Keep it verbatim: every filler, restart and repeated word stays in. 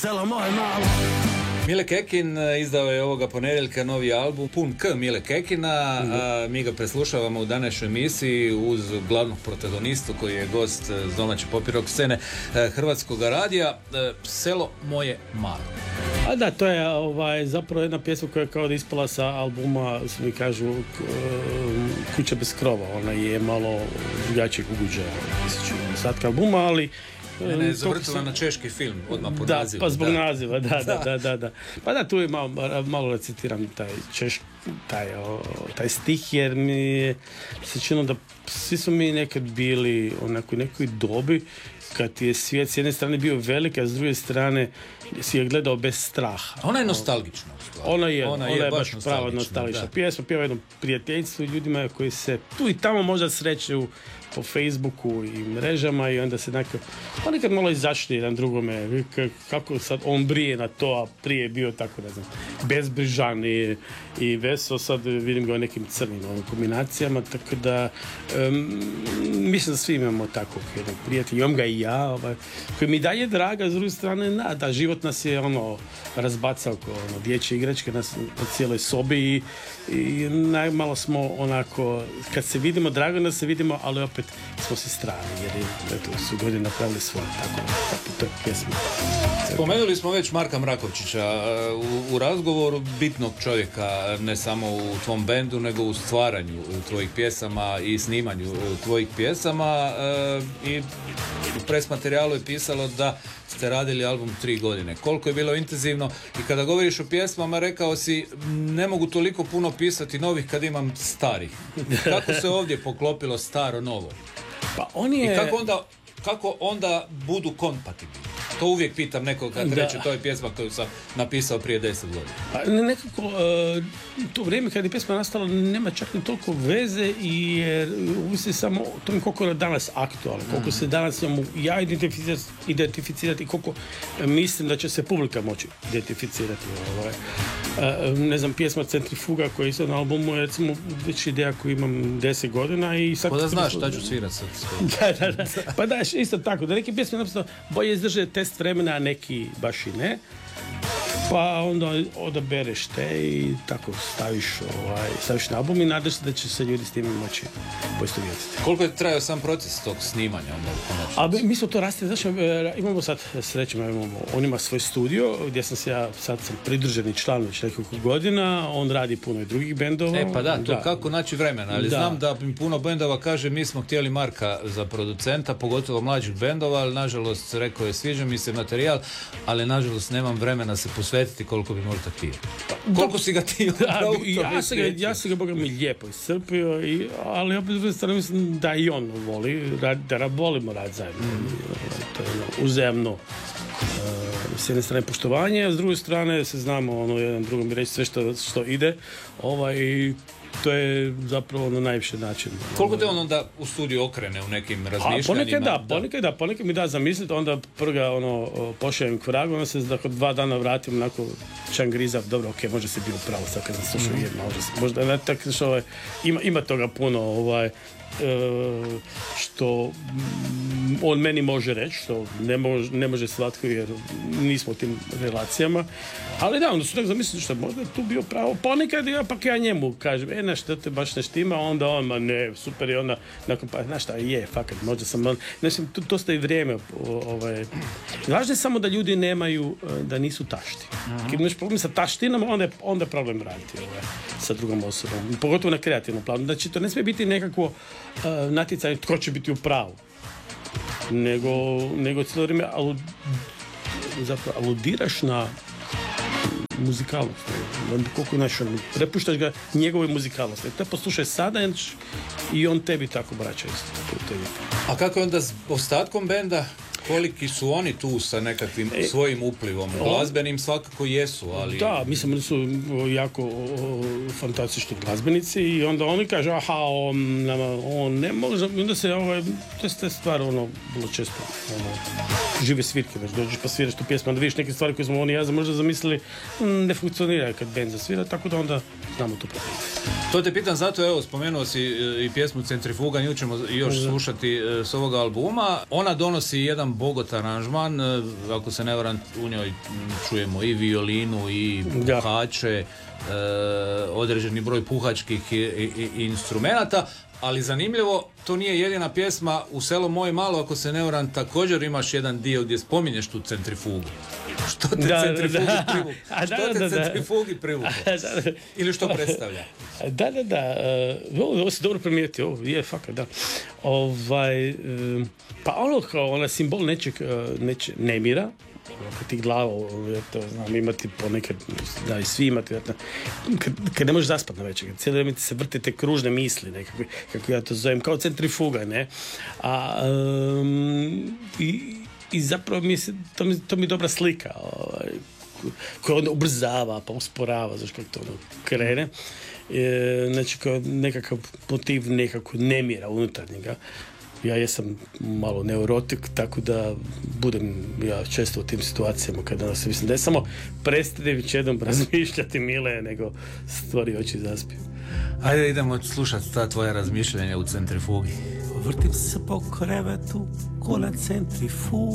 selo moje malo. Mile Kekin izdao je ovoga ponedjeljka novi album Pun K Mile Kekina. Mm-hmm. A, mi ga preslušavamo u današnjoj emisiji uz glavnog protagonistu koji je gost z domaće pop rock scene Hrvatskog radija, Selo moje malo. A da, to je ovaj, zapravo jedna pjesma koja je kao da ispala sa albuma, se mi kažu, Kuća bez krova. Ona je malo drugačijeg ugođaja ostatka albuma, ali Mene je zavrtila se na češki film, odmah po da, nazivu. Pa zbog da. naziva, da, da, da, da, da. Pa da, tu je malo, malo recitiram taj češ, taj, o, taj stih, jer mi se činilo da svi smo mi nekad bili onako nekoj dobi kad je svijet s jedne strane bio velik, a s druge strane si je gledao bez straha. Ona je nostalgična. Ona je, ona ona je, je baš baš prava nostalgična. Pjesma pjeva jednom prijateljstvu ljudima koji se tu i tamo možda sreću po Facebooku i mrežama i onda se nekako, pa nekad malo izašli jedan drugome, kako sad on brije na to, a prije je bio tako, ne znam, bezbrižan i, i veso, sad vidim ga u nekim crnim ovim kombinacijama, tako da um, mislim da svi imamo takvog jednog prijatelja, imam ga i ja, ovaj, koji mi daje draga, s druge strane, na, da, život nas je ono razbacao kao ono, dječje igračke nas na cijeloj sobi i, i najmalo smo onako, kad se vidimo, drago da se vidimo, ali opet smo si strani, jer eto, su godine napravili svoje, tako, tako to je pjesma. Spomenuli smo već Marka Mrakovčića u, u razgovoru, bitnog čovjeka, ne samo u tvom bendu, nego u stvaranju tvojih pjesama i snimanju tvojih pjesama, i u pres materijalu je pisalo da ste radili album tri godine. Koliko je bilo intenzivno i kada govoriš o pjesmama, rekao si, ne mogu toliko puno pisati novih kad imam starih. Kako se ovdje poklopilo staro novo? Pa on je... I kako onda, kako onda budu kompatibilni? To uvijek pitam nekog kad reče, to je pjesma koju sam napisao prije deset godina. Pa nekako, uh, to vrijeme kad je pjesma nastala nema čak ni toliko veze, jer uvisi samo to mi koliko je danas aktualno, koliko mm. se danas imamo ja identificirati, identificirati i koliko mislim da će se publika moći identificirati. Ovaj. Uh, ne znam, pjesma Centrifuga koja je na albumu je recimo već ideja koju imam deset godina i sad... Pa da znaš šta ću svirati sad. da, da, da. Pa da, isto tako, da neki pjesme naprosto bolje izdrže test vremena, a neki baš i ne. Pa onda odabereš te i tako staviš, ovaj, staviš na album i nadaš se da će se ljudi s tim moći poistovjetiti. Koliko je trajao sam proces tog snimanja? A mi smo to rastili, znači imamo sad, srećemo, imamo, on ima svoj studio gdje sam se ja, sad sam pridruženi član već nekoliko godina, on radi puno i drugih bendova. E pa da, to da. Kako naći vremena, ali da. Znam da mi puno bendova kaže mi smo htjeli Marka za producenta, pogotovo mlađih bendova, ali nažalost rekao je sviđa mi se materijal, ali nažalost nemam vremena se posvetiti koliko bi možda htio. Koliko si ga ti upravo ja sam ga, ja sam ga Boga mi lijepo iscrpio, i, ali opet s druge strane mislim da i on voli, da volimo rad zajedno. Mm. To je ono, uzajamno. Uh, s jedne strane poštovanje, a s druge strane se znamo ono, jedan drugom i reći sve što, što ide. Ovaj, to je zapravo na najviše način. Koliko te on onda u studiju okrene u nekim razmišljanjima? A ponekad da, ponekad da, ponekad mi da zamisliti, onda prga ono, pošaljem k vragu, onda se dakle dva dana vratim onako čangrizav, dobro, ok, može se bio pravo, sad kad sam slušao mm. jedno, možda ne tako što ovaj, ima, ima toga puno, ovaj, što on meni može reći, što ne može, ne može svatko jer nismo u tim relacijama, ali da, onda su tako zamislili što možda je tu bio pravo, ponekad ja pak ja njemu kažem, e, nešto te baš ne štima, onda on, ma ne, super, i onda nakon, pa, znaš šta, je, fakat, možda sam, znači, to, to ste i vrijeme, ovaj, važno je samo da ljudi nemaju, da nisu tašti. Uh-huh. Kad imaš problem sa taštinom, onda je, onda je problem raditi ovaj, sa drugom osobom, pogotovo na kreativnom planu, znači to ne smije biti nekakvo uh, natjecanje tko će biti u pravu, nego, nego cijelo vrijeme alu, zapravo aludiraš na muzikalnost. Koliko naš, prepuštaš ga njegovoj muzikalnosti. Te poslušaj sada i on tebi tako vraća isto. A kako je onda s ostatkom benda? Koliki su oni tu sa nekakvim e, svojim uplivom? Glazbenim svakako jesu, ali... Da, mislim da su jako o, fantastični glazbenici i onda oni kažu, aha, on, on ne može, onda se, ovaj, to je stvar, ono, bilo često, ono, žive svirke, znači dođeš pa sviraš tu pjesmu, onda vidiš neke stvari koje smo oni ja možda zamislili, ne funkcionira kad band zasvira, tako da onda znamo to praviti. To te pitam zato, evo, spomenuo si i pjesmu Centrifuga, nju ćemo još slušati s ovoga albuma. Ona donosi jedan jedan bogot aranžman, e, ako se ne varam, u njoj čujemo i violinu i Da. puhače, e, određeni broj puhačkih i, i, i instrumenata, ali zanimljivo, to nije jedina pjesma. U Selo moje malo, ako se ne varam, također imaš jedan dio gdje spominješ tu centrifugu. Što te Da, centrifugi da. privuku? A, da, Što te da, da. centrifugi privuku? Ili što predstavlja? Da, da, da. Uh, ovo, ovo si dobro primijetio, ovo je fakat, da. Ovaj, um, pa ono kao ona simbol nečeg, uh, neče, nemira, kad ti glava, ja to znam, imati ponekad, da i svi imate, kad, kad ne možeš zaspati na večer, kad cijelo vrijeme ti se vrte te kružne misli, nekako, kako ja to zovem, kao centrifuga, ne? A, um, i, i zapravo mi se, to, mi, to mi je dobra slika, ovaj, koja onda ubrzava, pa usporava, znaš kako to ono krene. E, znači, kao nekakav motiv nekako nemira unutarnjega. Ja jesam malo neurotik, tako da budem ja često u tim situacijama kada se mislim da je samo prestane već jednom razmišljati mile, nego stvari oči zaspiju. Ajde, idemo slušati ta tvoja razmišljanja u centrifugi. Vrtim se po krevetu ko na centrifugi.